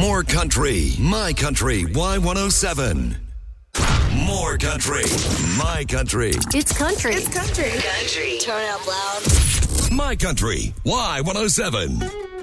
More country. My Country Y107. More country. My Country. It's country. It's country. Country. Turn it up loud. My Country Y107.